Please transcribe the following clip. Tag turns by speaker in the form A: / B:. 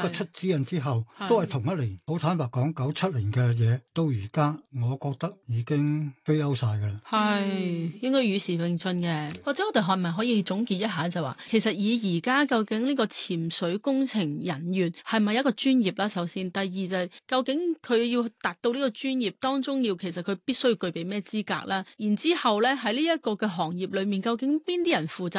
A: 個出指引之後，
B: 係
A: 都係同一年。好坦白講，97年嘅嘢到而家，我覺得已經飛歐晒㗎啦。
B: 係應該與時並進嘅，或者我哋係咪可以總結一下就話，其實以而家究竟呢個潛水工程人員係咪一個專業啦？首先，第二就係究竟佢要達到呢個專業當中其實佢必須要具備咩資格啦？然之後咧喺呢一個嘅行業裏面，究竟邊啲人負責